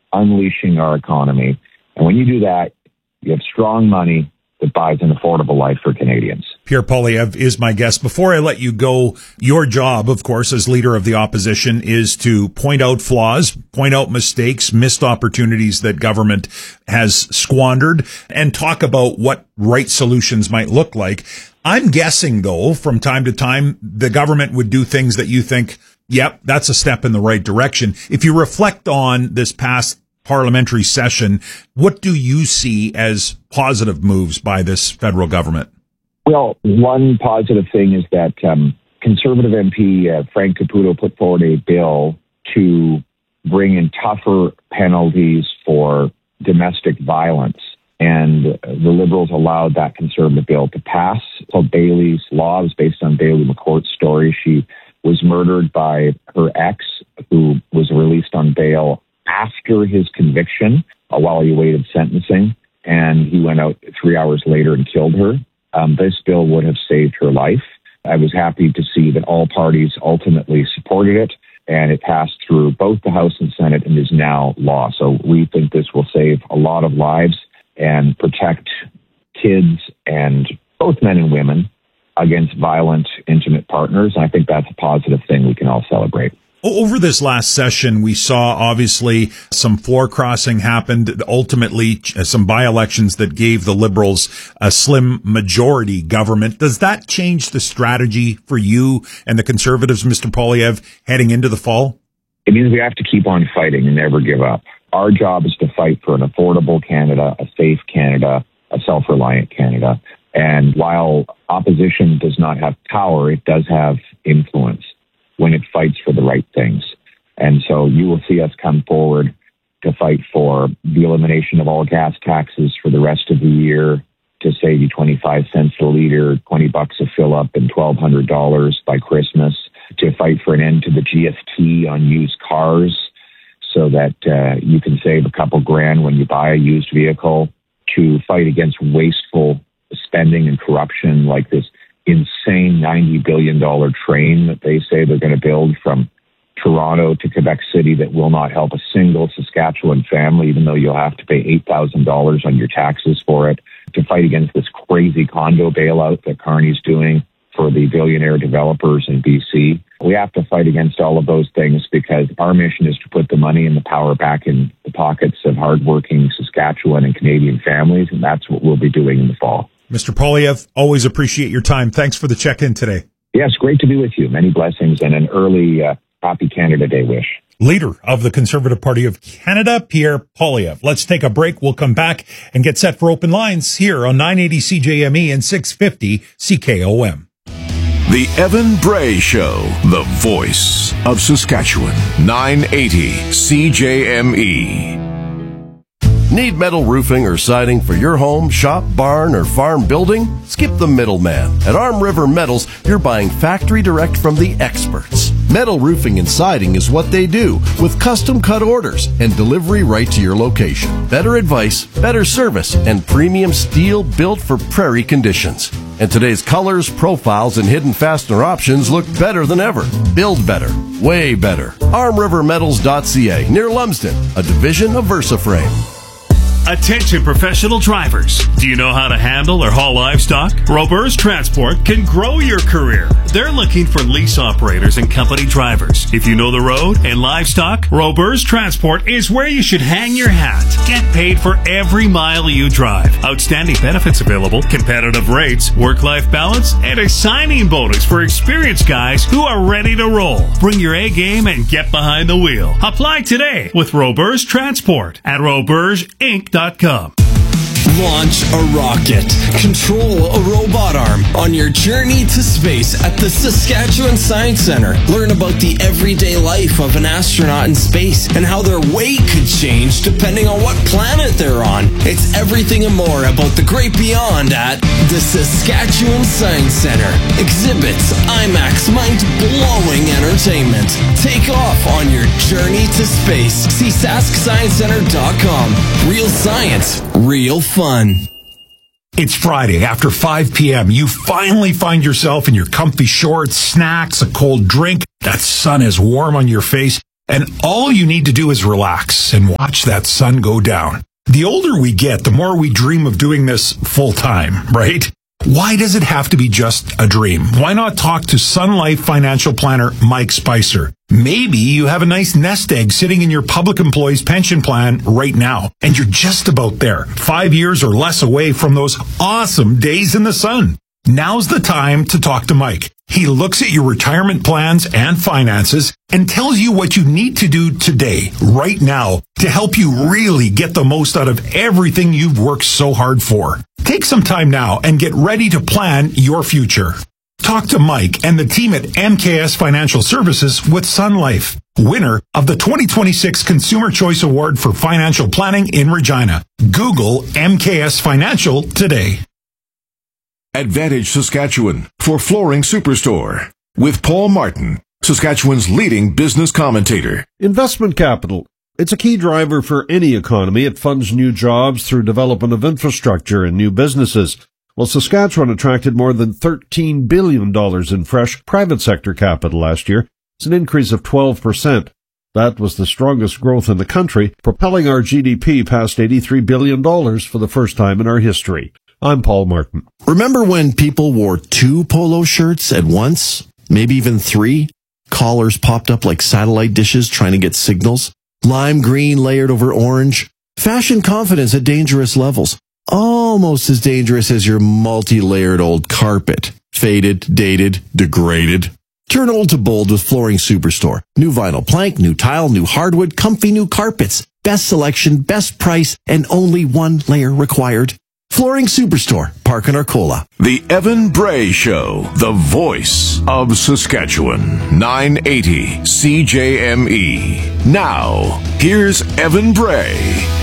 unleashing our economy. And when you do that, you have strong money that buys an affordable life for Canadians. Pierre Poilievre is my guest. Before I let you go, your job, of course, as leader of the opposition is to point out flaws, point out mistakes, missed opportunities that government has squandered, and talk about what right solutions might look like. I'm guessing, though, from time to time, the government would do things that you think, yep, that's a step in the right direction. If you reflect on this past parliamentary session, what do you see as positive moves by this federal government? Well, one positive thing is that Conservative MP Frank Caputo put forward a bill to bring in tougher penalties for domestic violence. And the Liberals allowed that Conservative bill to pass. It's called Bailey's Law. It was based on Bailey McCourt's story. She was murdered by her ex, who was released on bail after his conviction while he awaited sentencing, and he went out 3 hours later and killed her. This bill would have saved her life. I was happy to see that all parties ultimately supported it, and it passed through both the House and Senate and is now law. So we think this will save a lot of lives and protect kids and both men and women against violent, intimate partners. I think that's a positive thing we can all celebrate. Over this last session, we saw obviously some floor crossing happened, ultimately some by-elections that gave the Liberals a slim majority government. Does that change the strategy for you and the Conservatives, Mr. Poilievre, heading into the fall? It means we have to keep on fighting and never give up. Our job is to fight for an affordable Canada, a safe Canada, a self-reliant Canada. And while opposition does not have power, it does have influence when it fights for the right things. And so you will see us come forward to fight for the elimination of all gas taxes for the rest of the year, to save you 25 cents a liter, $20 a fill up, and $1,200 by Christmas, to fight for an end to the GST on used cars so that you can save a couple grand when you buy a used vehicle, to fight against wasteful spending and corruption like this insane $90 billion train that they say they're going to build from Toronto to Quebec City that will not help a single Saskatchewan family, even though you'll have to pay $8,000 on your taxes for it, to fight against this crazy condo bailout that Carney's doing for the billionaire developers in BC. We have to fight against all of those things because our mission is to put the money and the power back in the pockets of hardworking Saskatchewan and Canadian families, and that's what we'll be doing in the fall. Mr. Poilievre, always appreciate your time. Thanks for the check-in today. Yes, great to be with you. Many blessings and an early happy Canada Day wish. Leader of the Conservative Party of Canada, Pierre Poilievre. Let's take a break. We'll come back and get set for open lines here on 980 CJME and 650 CKOM. The Evan Bray Show, the voice of Saskatchewan, 980 CJME. Need metal roofing or siding for your home, shop, barn, or farm building? Skip the middleman. At Arm River Metals, you're buying factory direct from the experts. Metal roofing and siding is what they do, with custom cut orders and delivery right to your location. Better advice, better service, and premium steel built for prairie conditions. And today's colors, profiles, and hidden fastener options look better than ever. Build better. Way better. ArmRiverMetals.ca, near Lumsden, a division of VersaFrame. Attention professional drivers. Do you know how to handle or haul livestock? Robers Transport can grow your career. They're looking for lease operators and company drivers. If you know the road and livestock, Robers Transport is where you should hang your hat. Get paid for every mile you drive. Outstanding benefits available, competitive rates, work-life balance, and a signing bonus for experienced guys who are ready to roll. Bring your A game and get behind the wheel. Apply today with Robers Transport at robersinc.com. Launch a rocket. Control a robot arm on your journey to space at the Saskatchewan Science Centre. Learn about the everyday life of an astronaut in space and how their weight could change depending on what planet they're on. It's everything and more about the great beyond at the Saskatchewan Science Centre. Exhibits, IMAX, mind-blowing entertainment. Take off on your journey to space. See SaskScienceCenter.com. Real science, real fun. It's Friday after 5 p.m. You finally find yourself in your comfy shorts, snacks, a cold drink. That sun is warm on your face. and all you need to do is relax and watch that sun go down. The older we get, the more we dream of doing this full time, right? Why does it have to be just a dream? Why not talk to Sun Life financial planner Mike Spicer? Maybe you have a nice nest egg sitting in your public employee's pension plan right now, and you're just about there, 5 years or less away from those awesome days in the sun. Now's the time to talk to Mike. He looks at your retirement plans and finances and tells you what you need to do today, right now, to help you really get the most out of everything you've worked so hard for. Take some time now and get ready to plan your future. Talk to Mike and the team at MKS Financial Services with Sun Life, winner of the 2026 Consumer Choice Award for Financial Planning in Regina. Google MKS Financial today. Advantage Saskatchewan for Flooring Superstore with Paul Martin, Saskatchewan's leading business commentator. Investment capital. It's a key driver for any economy. It funds new jobs through development of infrastructure and new businesses. Well, Saskatchewan attracted more than $13 billion in fresh private sector capital last year. It's an increase of 12%. That was the strongest growth in the country, propelling our GDP past $83 billion for the first time in our history. I'm Paul Martin. Remember when people wore 2 polo shirts at once? Maybe even 3? Collars popped up like satellite dishes trying to get signals. Lime green layered over orange. Fashion confidence at dangerous levels. Almost as dangerous as your multi-layered old carpet. Faded, dated, degraded. Turn old to bold with Flooring Superstore. New vinyl plank, new tile, new hardwood, comfy new carpets. Best selection, best price, and only 1 layer required. Flooring Superstore, Park and Arcola. The Evan Bray Show, the voice of Saskatchewan. 980 CJME. Now, here's Evan Bray.